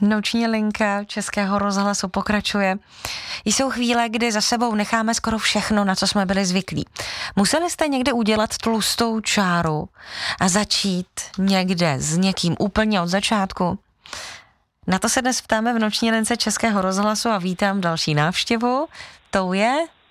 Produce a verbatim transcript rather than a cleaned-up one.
Noční linka Českého rozhlasu pokračuje. Jsou chvíle, kdy za sebou necháme skoro všechno, na co jsme byli zvyklí. Museli jste někde udělat tlustou čáru a začít někde s někým úplně od začátku? Na to se dnes ptáme v Noční lince Českého rozhlasu a vítám další návštěvu. Tou je